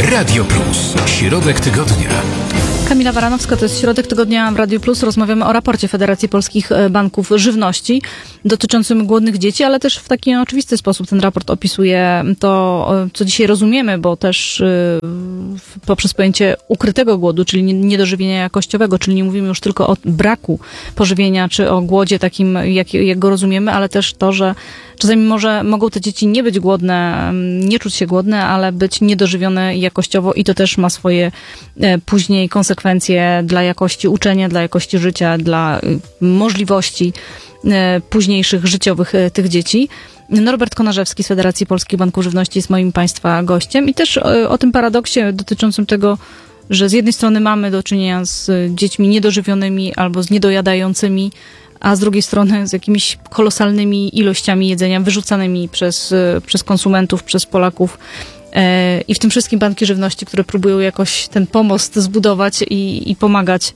Radio Plus. Środek tygodnia. Kamila Baranowska, to jest Środek Tygodnia w Radio Plus. Rozmawiamy o raporcie Federacji Polskich Banków Żywności dotyczącym głodnych dzieci, ale też w taki oczywisty sposób ten raport opisuje to, co dzisiaj rozumiemy, bo też poprzez pojęcie ukrytego głodu, czyli niedożywienia jakościowego, czyli nie mówimy już tylko o braku pożywienia, czy o głodzie takim, jak go rozumiemy, ale też to, że czasami mogą te dzieci nie być głodne, nie czuć się głodne, ale być niedożywione jakościowo i to też ma swoje później konsekwencje dla jakości uczenia, dla jakości życia, dla możliwości późniejszych życiowych tych dzieci. Norbert Konarzewski z Federacji Polskich Banków Żywności jest moim Państwa gościem i też o tym paradoksie dotyczącym tego, że z jednej strony mamy do czynienia z dziećmi niedożywionymi albo z niedojadającymi, a z drugiej strony z jakimiś kolosalnymi ilościami jedzenia wyrzucanymi przez konsumentów, przez Polaków. I w tym wszystkim banki żywności, które próbują jakoś ten pomost zbudować i pomagać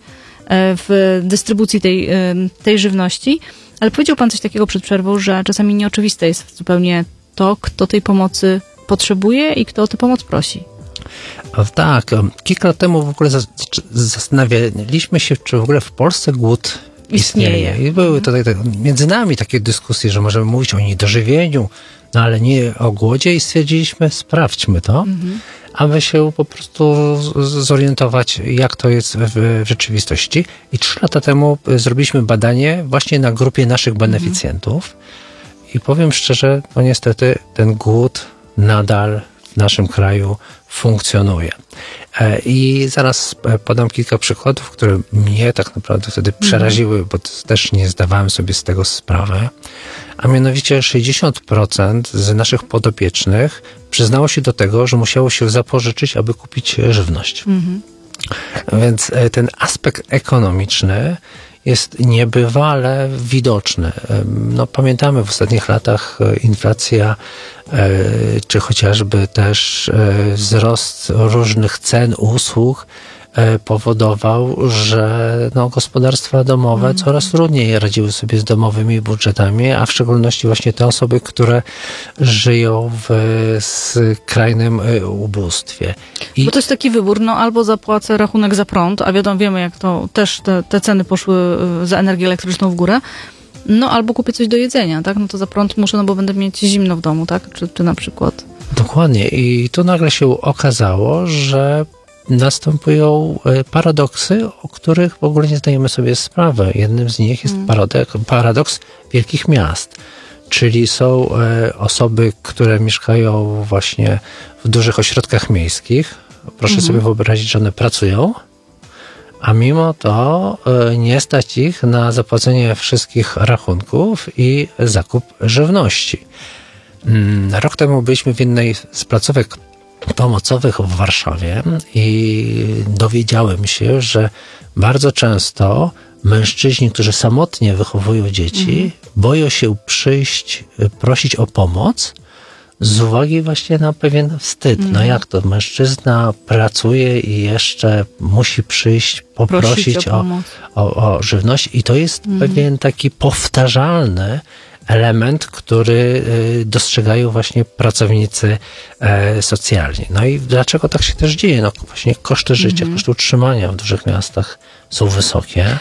w dystrybucji tej żywności. Ale powiedział Pan coś takiego przed przerwą, że czasami nieoczywiste jest zupełnie to, kto tej pomocy potrzebuje i kto o tę pomoc prosi. Tak, kilka lat temu w ogóle zastanawialiśmy się, czy w ogóle w Polsce głód istnieje. I były tutaj między nami takie dyskusje, że możemy mówić o niedożywieniu, no ale nie o głodzie i stwierdziliśmy, sprawdźmy to, aby się po prostu zorientować, jak to jest w rzeczywistości. I 3 lata temu zrobiliśmy badanie właśnie na grupie naszych beneficjentów i powiem szczerze, no niestety ten głód nadal w naszym kraju funkcjonuje. I zaraz podam kilka przykładów, które mnie tak naprawdę wtedy przeraziły, bo też nie zdawałem sobie z tego sprawy. A mianowicie 60% z naszych podopiecznych przyznało się do tego, że musiało się zapożyczyć, aby kupić żywność. Więc ten aspekt ekonomiczny jest niebywale widoczny. No, pamiętamy w ostatnich latach inflacja, czy chociażby też wzrost różnych cen usług powodował, że gospodarstwa domowe coraz trudniej radziły sobie z domowymi budżetami, a w szczególności właśnie te osoby, które żyją w skrajnym ubóstwie. Bo to jest taki wybór, albo zapłacę rachunek za prąd, a wiemy jak to też te ceny poszły za energię elektryczną w górę, albo kupię coś do jedzenia, tak? To za prąd muszę, bo będę mieć zimno w domu, tak? Czy na przykład. Dokładnie. I tu nagle się okazało, że następują paradoksy, o których w ogóle nie zdajemy sobie sprawy. Jednym z nich jest paradoks wielkich miast. Czyli są osoby, które mieszkają właśnie w dużych ośrodkach miejskich. Proszę sobie wyobrazić, że one pracują, a mimo to nie stać ich na zapłacenie wszystkich rachunków i zakup żywności. Rok temu byliśmy w jednej z placówek pomocowych w Warszawie i dowiedziałem się, że bardzo często mężczyźni, którzy samotnie wychowują dzieci, boją się przyjść, prosić o pomoc z uwagi właśnie na pewien wstyd. Jak to? Mężczyzna pracuje i jeszcze musi przyjść, poprosić o żywność i to jest pewien taki powtarzalny element, który dostrzegają właśnie pracownicy socjalni. I dlaczego tak się też dzieje? Właśnie koszty życia, koszty utrzymania w dużych miastach są wysokie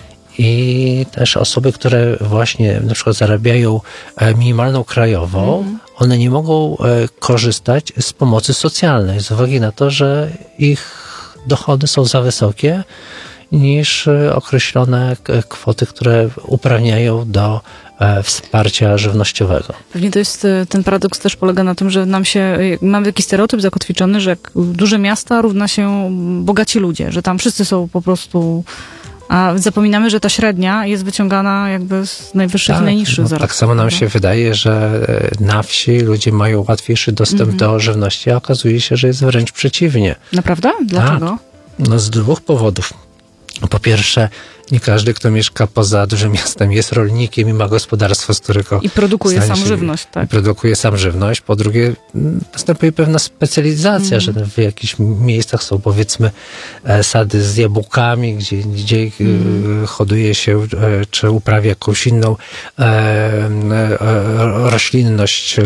i też osoby, które właśnie na przykład zarabiają minimalną krajową, one nie mogą korzystać z pomocy socjalnej z uwagi na to, że ich dochody są za wysokie niż określone kwoty, które uprawniają do wsparcia żywnościowego. Pewnie to jest, ten paradoks też polega na tym, że mamy taki stereotyp zakotwiczony, że jak duże miasta równa się bogaci ludzie, że tam wszyscy są po prostu, a zapominamy, że ta średnia jest wyciągana jakby z najwyższych i najniższych zarobków. Tak samo nam się wydaje, że na wsi ludzie mają łatwiejszy dostęp do żywności, a okazuje się, że jest wręcz przeciwnie. Naprawdę? Dlaczego? Z 2 powodów. Po pierwsze, nie każdy, kto mieszka poza dużym miastem, jest rolnikiem i ma gospodarstwo, z którego... I produkuje sam żywność, tak. Produkuje sam żywność. Po drugie, następuje pewna specjalizacja, że w jakichś miejscach są, powiedzmy, sady z jabłkami, gdzie hoduje się, czy uprawia jakąś inną roślinność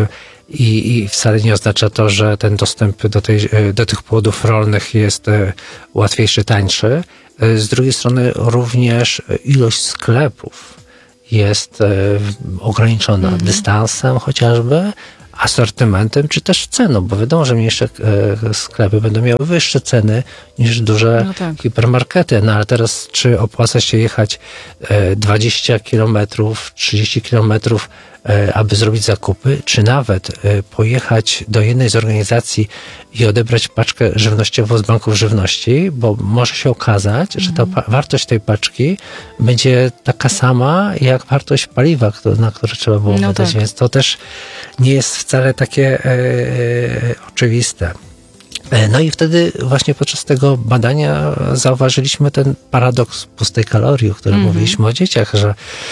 i wcale nie oznacza to, że ten dostęp do tych płodów rolnych jest łatwiejszy, tańszy. Z drugiej strony również ilość sklepów jest ograniczona dystansem chociażby, asortymentem, czy też ceną, bo wiadomo, że mniejsze sklepy będą miały wyższe ceny niż duże hipermarkety. No ale teraz, czy opłaca się jechać 20 kilometrów, 30 kilometrów, aby zrobić zakupy, czy nawet pojechać do jednej z organizacji i odebrać paczkę żywnościową z banków żywności, bo może się okazać, że ta wartość tej paczki będzie taka sama, jak wartość paliwa, na które trzeba było wydać, więc to też nie jest wcale takie oczywiste. No i wtedy właśnie podczas tego badania zauważyliśmy ten paradoks pustej kalorii, o którym mówiliśmy o dzieciach, że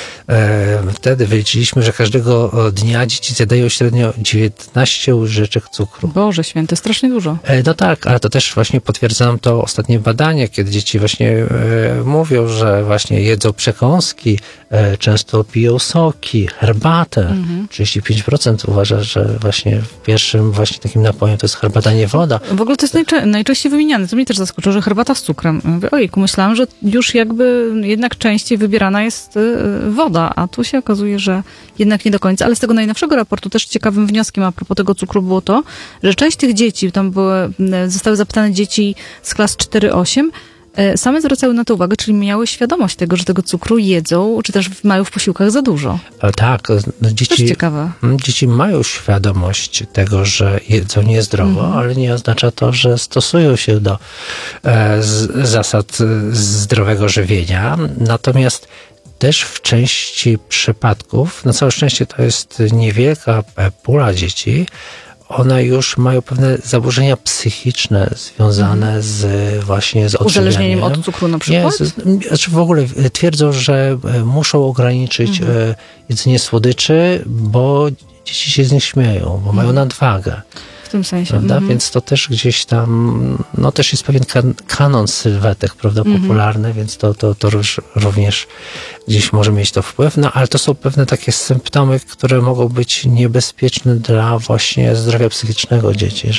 wtedy wyliczyliśmy, że każdego dnia dzieci zjadają średnio 19 łyżeczek cukru. Boże święty, strasznie dużo. No tak, ale to też właśnie potwierdza nam to ostatnie badanie, kiedy dzieci właśnie mówią, że właśnie jedzą przekąski, często piją soki, herbatę. 35% uważa, że właśnie pierwszym właśnie takim napojem to jest herbata, nie woda. W ogóle to jest najczęściej wymieniane. To mnie też zaskoczyło, że herbata z cukrem. Mówię, ojejku, myślałam, że już jakby jednak częściej wybierana jest woda, a tu się okazuje, że jednak nie do końca. Ale z tego najnowszego raportu też ciekawym wnioskiem a propos tego cukru było to, że część tych dzieci, tam zostały zapytane dzieci z klas 4-8, same zwracały na to uwagę, czyli miały świadomość tego, że tego cukru jedzą, czy też mają w posiłkach za dużo. Tak, dzieci, ciekawe. Dzieci mają świadomość tego, że jedzą niezdrowo, ale nie oznacza to, że stosują się do zasad zdrowego żywienia. Natomiast też w części przypadków, na całe szczęście to jest niewielka pula dzieci, one już mają pewne zaburzenia psychiczne związane właśnie z odżywianiem. Uzależnieniem od cukru na przykład? Znaczy w ogóle twierdzą, że muszą ograniczyć jedzenie słodyczy, bo dzieci się z nich śmieją, bo mają nadwagę. W tym sensie. Prawda? Więc to też gdzieś tam, no też jest pewien kanon sylwetek, prawda, popularny, więc to również gdzieś może mieć to wpływ, no ale to są pewne takie symptomy, które mogą być niebezpieczne dla właśnie zdrowia psychicznego dzieci,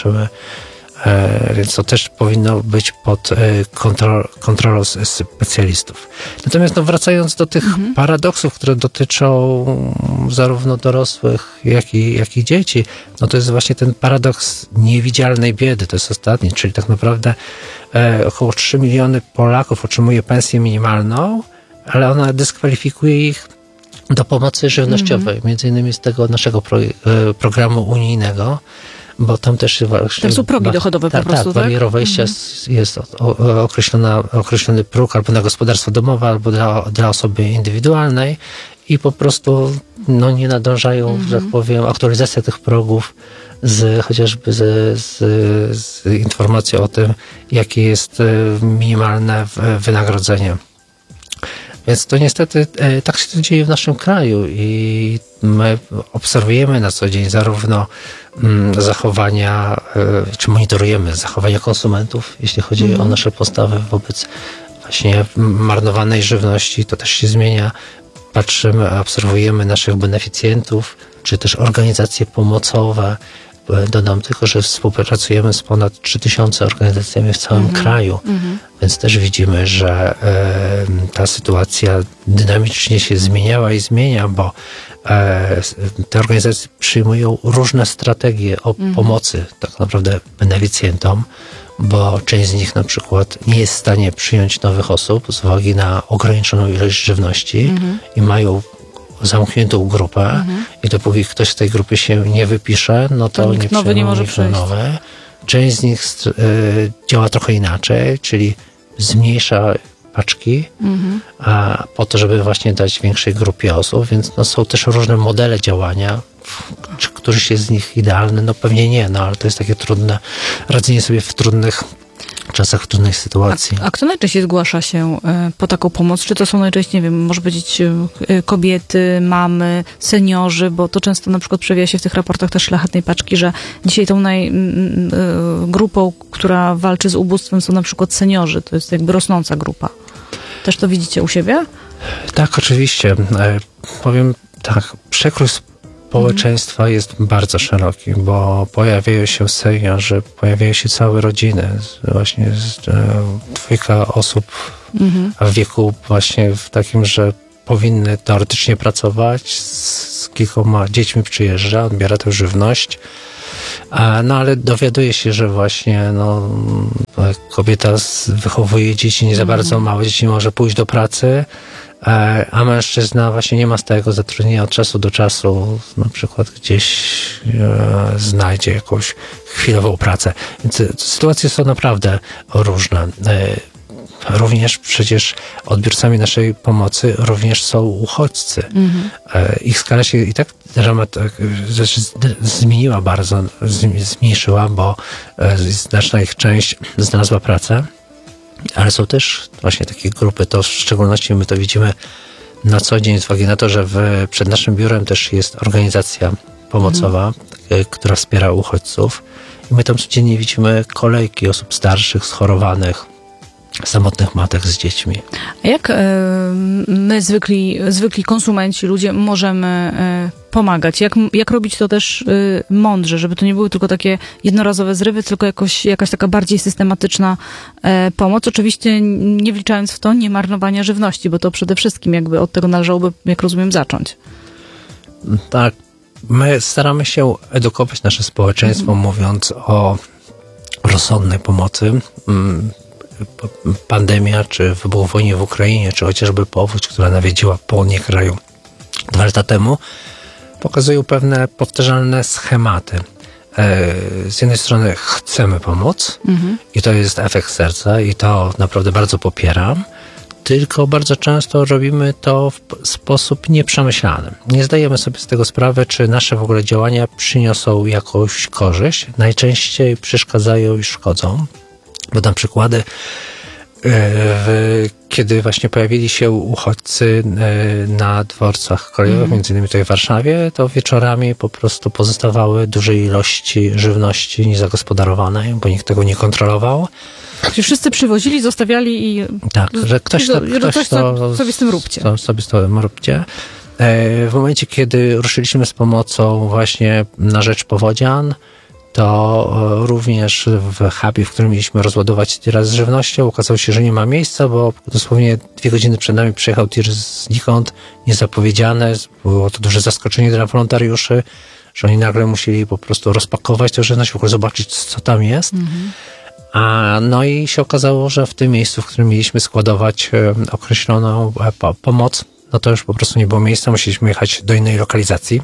więc to też powinno być pod kontrolą specjalistów. Natomiast wracając do tych paradoksów, które dotyczą zarówno dorosłych, jak i dzieci, no to jest właśnie ten paradoks niewidzialnej biedy, to jest ostatni, czyli tak naprawdę około 3 miliony Polaków otrzymuje pensję minimalną, ale ona dyskwalifikuje ich do pomocy żywnościowej, między innymi z tego naszego programu unijnego, bo tam też właśnie... Tam są progi dochodowe po prostu, tak? Barierą wejścia jest określony próg albo na gospodarstwo domowe, albo dla osoby indywidualnej i po prostu nie nadążają, że tak powiem, aktualizacja tych progów chociażby z informacją o tym, jakie jest minimalne wynagrodzenie. Więc to niestety tak się to dzieje w naszym kraju i my obserwujemy na co dzień zarówno zachowania, czy monitorujemy zachowania konsumentów, jeśli chodzi o nasze postawy wobec właśnie marnowanej żywności, to też się zmienia. Patrzymy, obserwujemy naszych beneficjentów, czy też organizacje pomocowe. Dodam tylko, że współpracujemy z ponad 3000 organizacjami w całym kraju, więc też widzimy, że ta sytuacja dynamicznie się zmieniała i zmienia, bo te organizacje przyjmują różne strategie pomocy tak naprawdę beneficjentom, bo część z nich na przykład nie jest w stanie przyjąć nowych osób z uwagi na ograniczoną ilość żywności i mają zamkniętą grupę i dopóki ktoś z tej grupy się nie wypisze, no to nikt nowy nie może przyjść. Nowe. Część z nich działa trochę inaczej, czyli zmniejsza paczki po to, żeby właśnie dać większej grupie osób, więc są też różne modele działania. Czy któryś jest z nich idealny? No pewnie nie, ale to jest takie trudne radzenie sobie w trudnych czasach, w trudnej sytuacji. A kto najczęściej zgłasza się po taką pomoc? Czy to są najczęściej, nie wiem, może powiedzieć kobiety, mamy, seniorzy, bo to często na przykład przewija się w tych raportach też Szlachetnej Paczki, że dzisiaj tą grupą, która walczy z ubóstwem, są na przykład seniorzy. To jest jakby rosnąca grupa. Też to widzicie u siebie? Tak, oczywiście. Powiem tak, przekrój społeczeństwa jest bardzo szeroki, bo pojawiają się seniorzy, pojawiają się całe rodziny, właśnie dwójka osób w wieku właśnie w takim, że powinny teoretycznie pracować, z kilkoma dziećmi przyjeżdża, odbiera tę żywność, no ale dowiaduje się, że właśnie kobieta wychowuje dzieci, nie za bardzo małe dzieci, może pójść do pracy, a mężczyzna właśnie nie ma stałego zatrudnienia, od czasu do czasu na przykład gdzieś znajdzie jakąś chwilową pracę. Więc sytuacje są naprawdę różne. Również przecież odbiorcami naszej pomocy również są uchodźcy. Ich skala się i tak zmieniła bardzo, zmniejszyła, bo znaczna ich część znalazła pracę, ale są też właśnie takie grupy, to w szczególności my to widzimy na co dzień z uwagi na to, że przed naszym biurem też jest organizacja pomocowa, która wspiera uchodźców i my tam codziennie widzimy kolejki osób starszych, schorowanych, samotnych matek z dziećmi. A jak my, zwykli konsumenci, ludzie, możemy pomagać? Jak robić to też mądrze, żeby to nie były tylko takie jednorazowe zrywy, tylko jakaś taka bardziej systematyczna pomoc? Oczywiście nie wliczając w to nie marnowania żywności, bo to przede wszystkim jakby od tego należałoby, jak rozumiem, zacząć. Tak. My staramy się edukować nasze społeczeństwo, mówiąc o rozsądnej pomocy. Pandemia, czy wybuch wojny w Ukrainie, czy chociażby powódź, która nawiedziła południe kraju 2 lata temu, pokazują pewne powtarzalne schematy. Z jednej strony chcemy pomóc i to jest efekt serca i to naprawdę bardzo popieram, tylko bardzo często robimy to w sposób nieprzemyślany. Nie zdajemy sobie z tego sprawy, czy nasze w ogóle działania przyniosą jakąś korzyść. Najczęściej przeszkadzają i szkodzą. Podam przykłady. Kiedy właśnie pojawili się uchodźcy na dworcach kolejowych, między innymi tutaj w Warszawie, to wieczorami po prostu pozostawały duże ilości żywności niezagospodarowanej, bo nikt tego nie kontrolował. Czyli wszyscy przywozili, zostawiali i... Tak, że ktoś sobie z tym róbcie. Sobie z tym róbcie. W momencie, kiedy ruszyliśmy z pomocą właśnie na rzecz powodzian, to również w hubie, w którym mieliśmy rozładować tira z żywnością, okazało się, że nie ma miejsca, bo dosłownie 2 godziny przed nami przyjechał tir znikąd, niezapowiedziane. Było to duże zaskoczenie dla wolontariuszy, że oni nagle musieli po prostu rozpakować tę żywność, w ogóle zobaczyć, co tam jest. No i się okazało, że w tym miejscu, w którym mieliśmy składować określoną pomoc, no to już po prostu nie było miejsca, musieliśmy jechać do innej lokalizacji.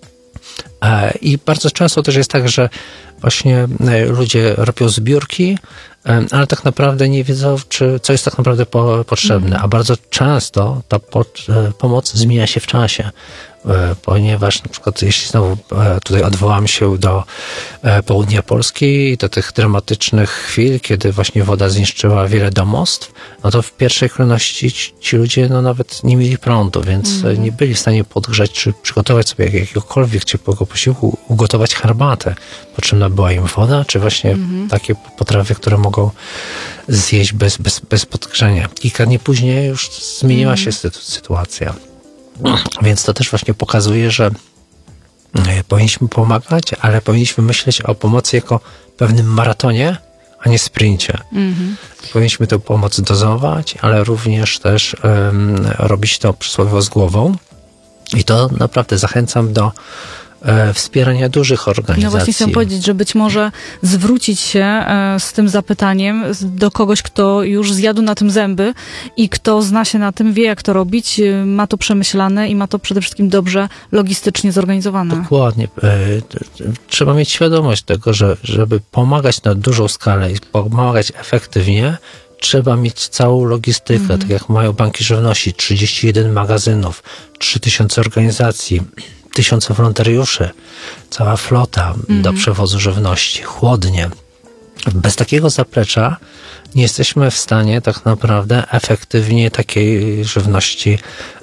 I bardzo często też jest tak, że właśnie ludzie robią zbiórki, ale tak naprawdę nie wiedzą, co jest tak naprawdę potrzebne. A bardzo często ta pomoc zmienia się w czasie, ponieważ na przykład jeśli znowu tutaj odwołam się do południa Polski i do tych dramatycznych chwil, kiedy właśnie woda zniszczyła wiele domostw, no to w pierwszej kolejności ci ludzie nawet nie mieli prądu, więc nie byli w stanie podgrzać czy przygotować sobie jakiegokolwiek ciepłego posiłku, ugotować herbatę. Potrzebna była im woda, czy właśnie takie potrawy, które mogą zjeść bez podgrzania. Kilka dni później już zmieniła się sytuacja. Więc to też właśnie pokazuje, że powinniśmy pomagać, ale powinniśmy myśleć o pomocy jako pewnym maratonie, a nie sprincie. Powinniśmy tę pomoc dozować, ale również też robić to przysłowiowo z głową. I to naprawdę zachęcam do wspierania dużych organizacji. No właśnie chciałam powiedzieć, że być może zwrócić się z tym zapytaniem do kogoś, kto już zjadł na tym zęby i kto zna się na tym, wie jak to robić, ma to przemyślane i ma to przede wszystkim dobrze logistycznie zorganizowane. Dokładnie. Trzeba mieć świadomość tego, że żeby pomagać na dużą skalę i pomagać efektywnie, trzeba mieć całą logistykę, tak jak mają banki żywności, 31 magazynów, 3000 organizacji, 1000 wolontariuszy, cała flota do przewozu żywności, chłodnie. Bez takiego zaplecza nie jesteśmy w stanie tak naprawdę efektywnie takiej żywności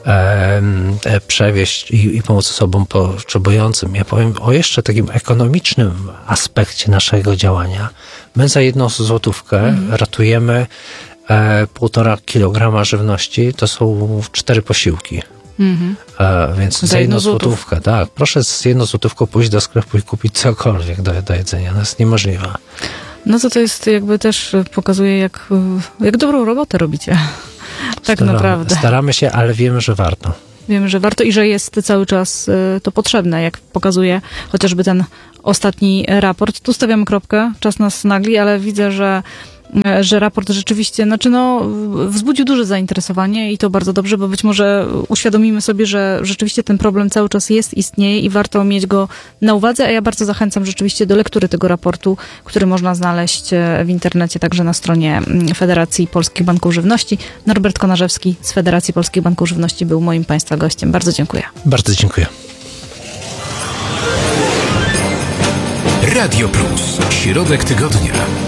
przewieźć i pomóc osobom potrzebującym. Ja powiem o jeszcze takim ekonomicznym aspekcie naszego działania. My za 1 złotówkę ratujemy 1,5 kilograma żywności, to są 4 posiłki. Więc za 1 złotówkę, tak. Proszę z 1 złotówką pójść do sklepu i kupić cokolwiek do jedzenia. To jest niemożliwe. No to jest jakby też pokazuje, jak dobrą robotę robicie. Tak naprawdę. Staramy się, ale wiemy, że warto. Wiemy, że warto i że jest cały czas to potrzebne, jak pokazuje chociażby ten ostatni raport. Tu stawiamy kropkę, czas nas nagli, ale widzę, że raport rzeczywiście, wzbudził duże zainteresowanie i to bardzo dobrze, bo być może uświadomimy sobie, że rzeczywiście ten problem cały czas istnieje i warto mieć go na uwadze, a ja bardzo zachęcam rzeczywiście do lektury tego raportu, który można znaleźć w internecie, także na stronie Federacji Polskich Banków Żywności. Norbert Konarzewski z Federacji Polskich Banków Żywności był moim Państwa gościem. Bardzo dziękuję. Bardzo dziękuję. Radio Plus. Środek tygodnia.